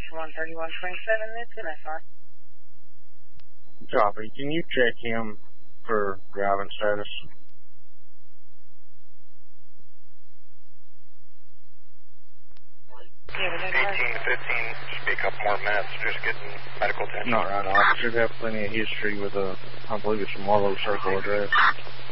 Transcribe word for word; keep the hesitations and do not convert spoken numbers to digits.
one thirty-one twenty-seven, it's an S R. Copy. Can you check him for driving status? eighteen fifteen, should be a couple more minutes, just getting medical attention. Not right off. Should have plenty of history with a, I believe it's a Marlowe Circle address.